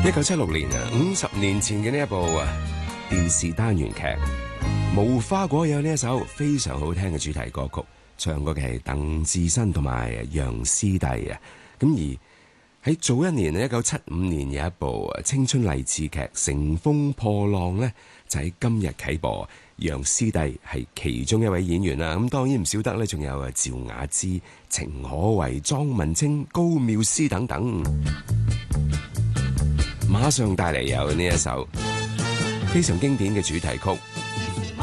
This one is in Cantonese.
1976年啊，50年前嘅呢一部電視單元劇《無花果》有呢一首非常好聽嘅主題歌曲，唱過嘅係鄧智新同埋楊思棣啊。咁而喺早一年1975年有一部青春勵志劇《乘風破浪》呢，就喺今日啟播。楊思棣係其中一位演員啦，咁當然唔少得呢，仲有趙雅芝、程可為、莊文清、高妙思等等。馬上帶嚟有呢一首非常經典嘅主題曲。